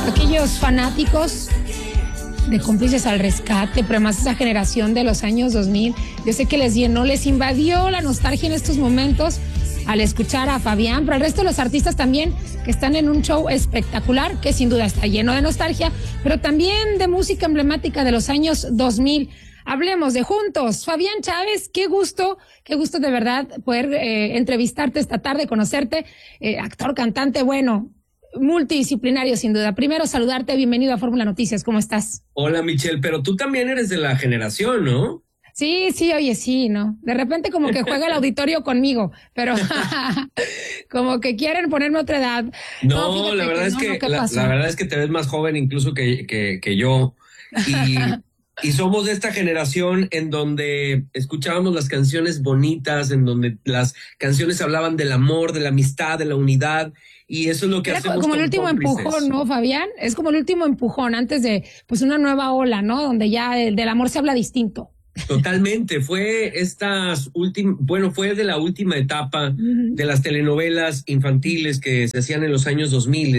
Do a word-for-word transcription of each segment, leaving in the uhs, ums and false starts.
Aquellos fanáticos de Cómplices al Rescate, pero además esa generación de los años dos mil, yo sé que les llenó, les invadió la nostalgia en estos momentos al escuchar a Fabián, pero el resto de los artistas también que están en un show espectacular, que sin duda está lleno de nostalgia, pero también de música emblemática de los años dos mil. Hablemos de Juntos. Fabián Chávez, qué gusto, qué gusto de verdad poder eh, entrevistarte esta tarde, conocerte, eh, actor, cantante, bueno, multidisciplinario sin duda. Primero saludarte, bienvenido a Fórmula Noticias, ¿cómo estás? Hola Michelle, pero tú también eres de la generación, ¿no? Sí, sí, oye, sí, ¿no? De repente como que juega el auditorio conmigo, pero como que quieren ponerme otra edad. No, no la verdad es no, que no, la, la verdad es que te ves más joven incluso que, que, que yo. Y, y somos de esta generación en donde escuchábamos las canciones bonitas, en donde las canciones hablaban del amor, de la amistad, de la unidad. Y eso es lo que Era hacemos como el último Cómplices. empujón, ¿no, Fabián? Es como el último empujón antes de pues una nueva ola, ¿no? Donde ya del, del amor se habla distinto. Totalmente, fue estas últimas, bueno, fue de la última etapa uh-huh. de las telenovelas infantiles que se hacían en los años dos mil.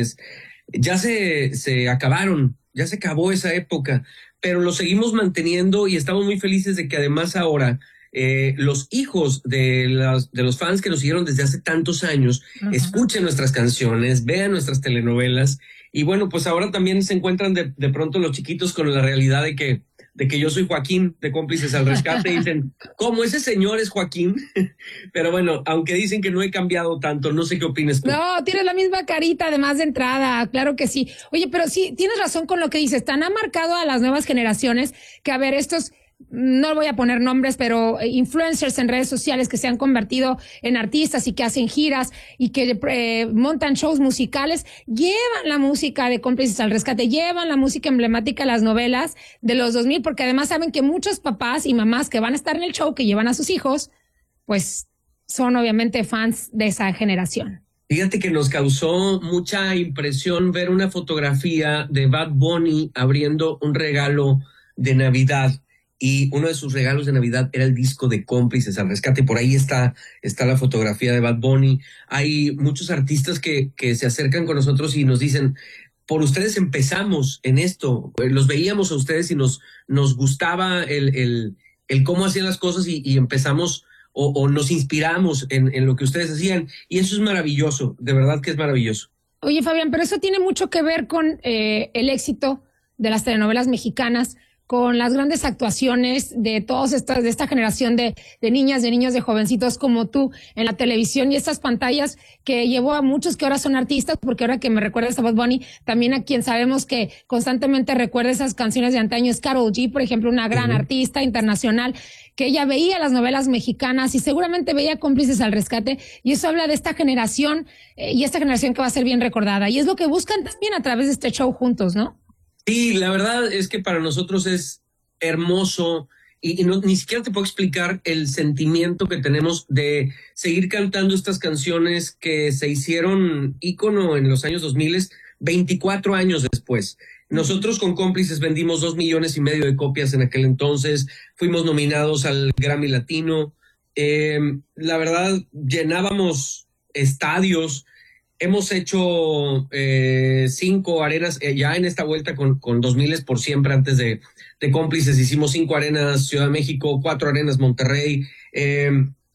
Ya se, se acabaron, ya se acabó esa época, pero lo seguimos manteniendo y estamos muy felices de que además ahora eh, los hijos de, las, de los fans que nos siguieron desde hace tantos años uh-huh. escuchen nuestras canciones, vean nuestras telenovelas y bueno, pues ahora también se encuentran de, de pronto los chiquitos con la realidad de que de que yo soy Joaquín de Cómplices al Rescate y dicen, ¿cómo ese señor es Joaquín? Pero bueno, aunque dicen que no he cambiado tanto, no sé qué opinas tú. No, tienes la misma carita además de entrada, claro que sí. Oye, pero sí, tienes razón con lo que dices, tan ha marcado a las nuevas generaciones que a ver, estos... no voy a poner nombres, pero influencers en redes sociales que se han convertido en artistas y que hacen giras y que eh, montan shows musicales, llevan la música de Cómplices al Rescate, llevan la música emblemática de las novelas de los dos mil, porque además saben que muchos papás y mamás que van a estar en el show, que llevan a sus hijos, pues son obviamente fans de esa generación. Fíjate que nos causó mucha impresión ver una fotografía de Bad Bunny abriendo un regalo de Navidad. Y uno de sus regalos de Navidad era el disco de Cómplices al Rescate. Por ahí está, está la fotografía de Bad Bunny. Hay muchos artistas que, que se acercan con nosotros y nos dicen, por ustedes empezamos en esto. Los veíamos a ustedes y nos, nos gustaba el, el, el cómo hacían las cosas y, y empezamos o, o nos inspiramos en, en lo que ustedes hacían. Y eso es maravilloso, de verdad que es maravilloso. Oye, Fabián, pero eso tiene mucho que ver con eh, el éxito de las telenovelas mexicanas, con las grandes actuaciones de todos estas, de esta generación de, de niñas, de niños, de jovencitos como tú en la televisión y estas pantallas que llevó a muchos que ahora son artistas, porque ahora que me recuerdas a Bad Bunny, también a quien sabemos que constantemente recuerda esas canciones de antaño es Karol G, por ejemplo, una gran uh-huh. artista internacional, que ella veía las novelas mexicanas y seguramente veía Cómplices al Rescate, y eso habla de esta generación eh, y esta generación que va a ser bien recordada, y es lo que buscan también a través de este show Juntos, ¿no? Sí, la verdad es que para nosotros es hermoso y, y no, ni siquiera te puedo explicar el sentimiento que tenemos de seguir cantando estas canciones que se hicieron ícono en los años dos mil, veinticuatro años después. Nosotros con Cómplices vendimos dos millones y medio de copias en aquel entonces, fuimos nominados al Grammy Latino, eh, la verdad llenábamos estadios. Hemos hecho eh, cinco arenas, eh, ya en esta vuelta con, con dos miles por siempre antes de, de Cómplices, hicimos cinco arenas Ciudad de México, cuatro arenas Monterrey. Eh,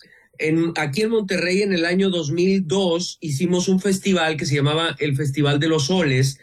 en, aquí en Monterrey en el año dos mil dos hicimos un festival que se llamaba el Festival de los Soles,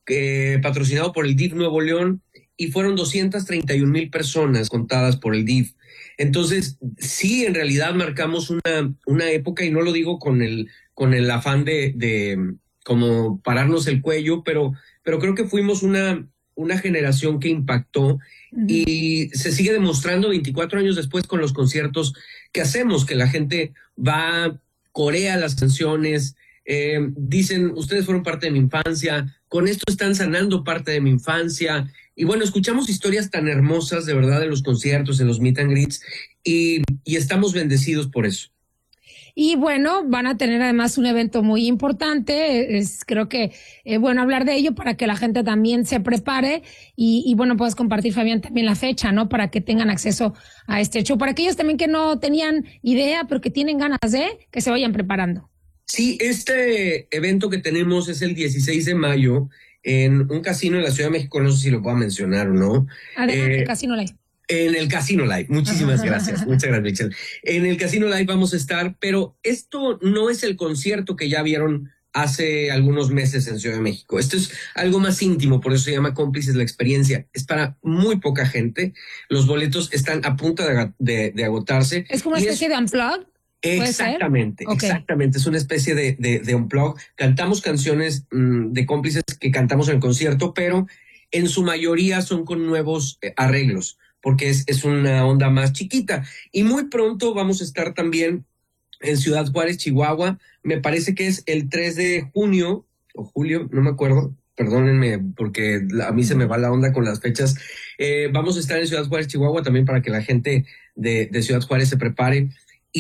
eh, patrocinado por el D I F Nuevo León, y fueron doscientas treinta y un mil personas contadas por el D I F. Entonces, sí, en realidad marcamos una, una época, y no lo digo con el... con el afán de, de como pararnos el cuello, pero, pero creo que fuimos una, una generación que impactó uh-huh. y se sigue demostrando veinticuatro años después con los conciertos que hacemos, que la gente va, corea las canciones, eh, dicen, ustedes fueron parte de mi infancia, con esto están sanando parte de mi infancia, y bueno, escuchamos historias tan hermosas de verdad de los conciertos, de los meet and greets, y, y estamos bendecidos por eso. Y bueno, van a tener además un evento muy importante. Es, creo que es eh, bueno hablar de ello para que la gente también se prepare y, y bueno, puedes compartir, Fabián, también la fecha, ¿no? Para que tengan acceso a este show. Para aquellos también que no tenían idea, pero que tienen ganas de, que se vayan preparando. Sí, este evento que tenemos es el dieciséis de mayo en un casino en la Ciudad de México, no sé si lo puedo mencionar o no. Adelante, eh, Casino Live. En el Casino Live, muchísimas gracias, muchas gracias, Michelle. En el Casino Live vamos a estar, pero esto no es el concierto que ya vieron hace algunos meses en Ciudad de México. Esto es algo más íntimo, por eso se llama Cómplices la Experiencia. Es para muy poca gente, los boletos están a punto de, de, de agotarse. ¿Es como una especie es... de unplug? Exactamente, okay. exactamente. Es una especie de, de, de unplug. Cantamos canciones mmm, de Cómplices que cantamos en el concierto, pero en su mayoría son con nuevos eh, arreglos, porque es, es una onda más chiquita. Y muy pronto vamos a estar también en Ciudad Juárez, Chihuahua. Me parece que es el tres de junio, o julio, no me acuerdo, perdónenme, porque a mí se me va la onda con las fechas. Eh, vamos a estar en Ciudad Juárez, Chihuahua, también para que la gente de, de Ciudad Juárez se prepare.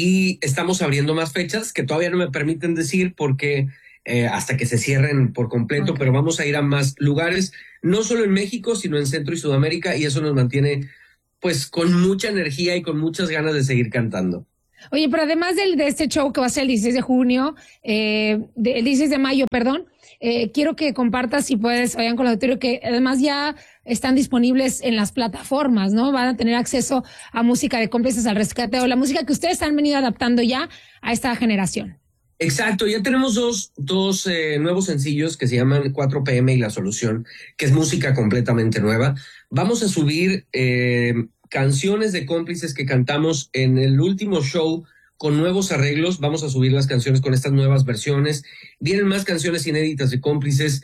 Y estamos abriendo más fechas que todavía no me permiten decir porque eh, hasta que se cierren por completo, okay. Pero vamos a ir a más lugares, no solo en México, sino en Centro y Sudamérica, y eso nos mantiene pues con mucha energía y con muchas ganas de seguir cantando. Oye, pero además del, de este show que va a ser el dieciséis de junio, eh, de, el dieciséis de mayo, perdón, eh, quiero que compartas, si puedes, vayan con el auditorio, que además ya están disponibles en las plataformas, ¿no? Van a tener acceso a música de Cómplices al Rescate, o la música que ustedes han venido adaptando ya a esta generación. Exacto, ya tenemos dos, dos eh, nuevos sencillos que se llaman cuatro P M y La Solución, que es música completamente nueva. Vamos a subir eh, canciones de Cómplices que cantamos en el último show con nuevos arreglos. Vamos a subir las canciones con estas nuevas versiones. Vienen más canciones inéditas de Cómplices.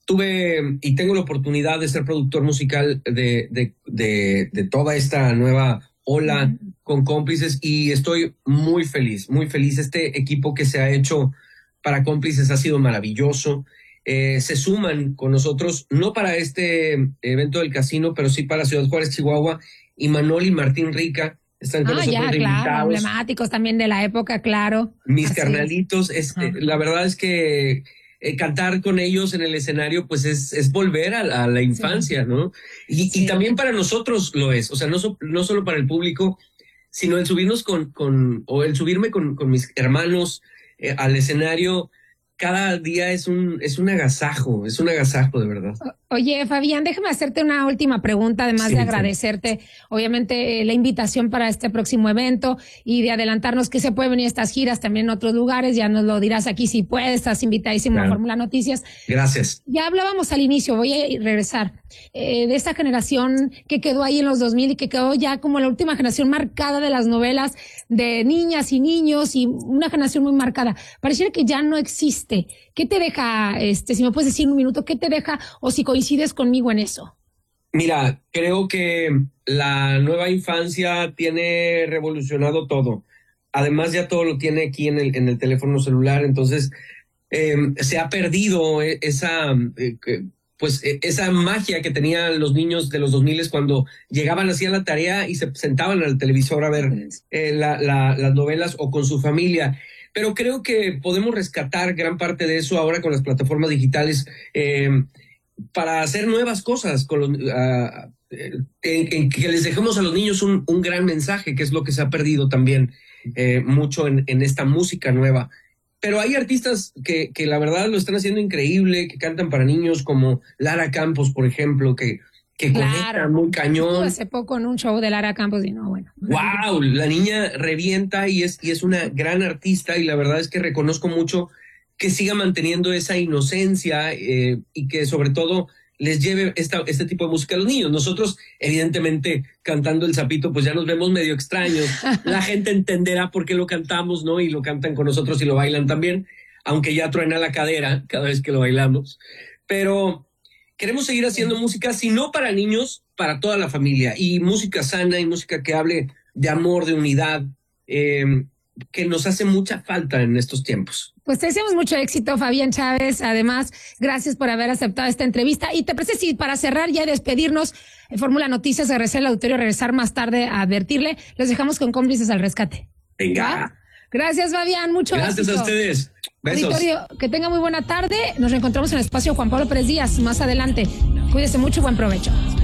Tuve y tengo la oportunidad de ser productor musical de, de, de, de toda esta nueva ola uh-huh. con Cómplices y estoy muy feliz, muy feliz. Este equipo que se ha hecho para Cómplices ha sido maravilloso. Eh, se suman con nosotros, no para este evento del casino, pero sí para Ciudad Juárez, Chihuahua, y Manol y Martín Rica están con ah, nosotros ya, de claro, invitados. Emblemáticos también de la época, claro. Mis Así carnalitos, es, eh, la verdad es que eh, cantar con ellos en el escenario, pues es, es volver a, a la infancia, sí. ¿no? Y, sí. y también para nosotros lo es, o sea, no, so, no solo para el público, sino el subirnos con, con o el subirme con, con mis hermanos eh, al escenario. Cada día es un, es un agasajo, es un agasajo de verdad. Oye, Fabián, déjame hacerte una última pregunta, además sí, de agradecerte, sí. obviamente, eh, la invitación para este próximo evento y de adelantarnos que se puede venir estas giras también en otros lugares, ya nos lo dirás aquí si puedes, estás invitadísimo claro. a Fórmula Noticias. Gracias. Ya hablábamos al inicio, voy a regresar, eh, de esta generación que quedó ahí en los dos mil y que quedó ya como la última generación marcada de las novelas de niñas y niños y una generación muy marcada. Pareciera que ya no existe. ¿Qué te deja, este, si me puedes decir un minuto, qué te deja o si coincides conmigo en eso? Mira, creo que la nueva infancia tiene revolucionado todo. Además ya todo lo tiene aquí en el, en el teléfono celular, entonces eh, se ha perdido esa, eh, pues, esa magia que tenían los niños de los dos mil cuando llegaban, hacían la tarea y se sentaban al televisor a ver eh, la, la, las novelas o con su familia. Pero creo que podemos rescatar gran parte de eso ahora con las plataformas digitales eh, para hacer nuevas cosas, con los, uh, en, en que les dejemos a los niños un, un gran mensaje, que es lo que se ha perdido también eh, mucho en, en esta música nueva. Pero hay artistas que, que la verdad lo están haciendo increíble, que cantan para niños, como Lara Campos, por ejemplo, que... que claro. conecta muy cañón. Estuve hace poco en un show de Lara Campos y no, bueno. ¡Wow! La niña revienta y es, y es una gran artista y la verdad es que reconozco mucho que siga manteniendo esa inocencia eh, y que sobre todo les lleve esta, este tipo de música a los niños. Nosotros, evidentemente, cantando El Sapito, pues ya nos vemos medio extraños. La gente entenderá por qué lo cantamos, ¿no? Y lo cantan con nosotros y lo bailan también, aunque ya truena la cadera cada vez que lo bailamos. Pero... queremos seguir haciendo música, si no para niños, para toda la familia. Y música sana y música que hable de amor, de unidad, eh, que nos hace mucha falta en estos tiempos. Pues te deseamos mucho éxito, Fabián Chávez. Además, gracias por haber aceptado esta entrevista. Y te parece si para cerrar ya y despedirnos, en Fórmula Noticias, regresar al auditorio, regresar más tarde a advertirle, los dejamos con Cómplices al Rescate. Venga. ¿Va? Gracias, Fabián. Mucho Gracias éxito. a ustedes. Besos. Auditorio, que tenga muy buena tarde. Nos reencontramos en el espacio Juan Pablo Pérez Díaz más adelante. Cuídese mucho y buen provecho.